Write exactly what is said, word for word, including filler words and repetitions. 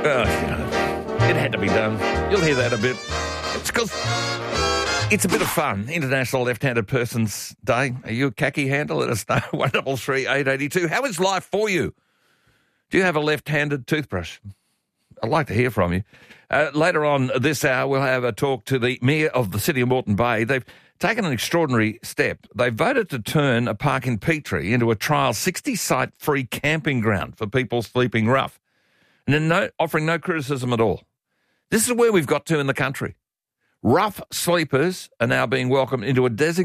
Well, you know, it had to be done. You'll hear that a bit. It's because it's a bit of fun. International Left-Handed Persons Day. Are you a khaki handle? Let us know. one double three eight eight two. How is life for you? Do you have a left-handed toothbrush? I'd like to hear from you. Uh, later on this hour, we'll have a talk to the Mayor of the City of Moreton Bay. They've taken an extraordinary step. They voted to turn a park in Petrie into a trial sixty-site free camping ground for people sleeping rough, and then no, offering no criticism at all. This is where we've got to in the country. Rough sleepers are now being welcomed into a designated